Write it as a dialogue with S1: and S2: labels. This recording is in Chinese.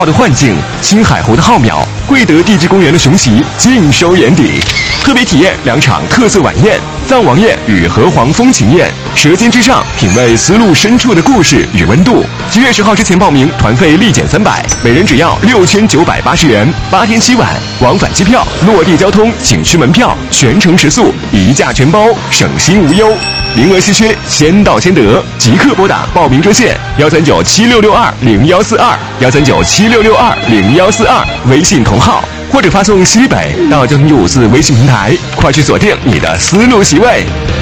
S1: 的幻境，青海湖的浩渺，贵德地质公园的雄奇尽收眼底。特别体验2场特色晚宴：藏王宴与河湟风情宴。舌尖之上，品味丝路深处的故事与温度。7月10号之前报名，团费立减300，每人只要6980元，8天7晚，往返机票、落地交通、景区门票，全程食宿，一价全包，省心无忧。名额稀缺，先到先得，即刻拨打报名热线13976620142，13976620142，微信同号，或者发送西北到交通154微信平台，快去锁定你的丝路席位。